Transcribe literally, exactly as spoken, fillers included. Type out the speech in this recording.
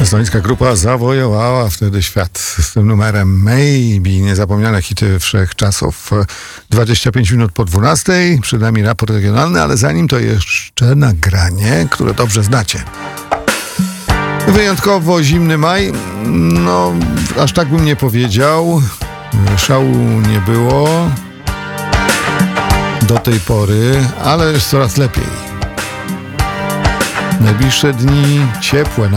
Estońska grupa zawojowała wtedy świat z tym numerem Maybe, niezapomniane hity wszechczasów. dwadzieścia pięć minut po dwunastej, przed nami raport regionalny, ale zanim to jeszcze nagranie, które dobrze znacie. Wyjątkowo zimny maj, no aż tak bym nie powiedział, szału nie było do tej pory, ale jest coraz lepiej. Najbliższe dni ciepłe,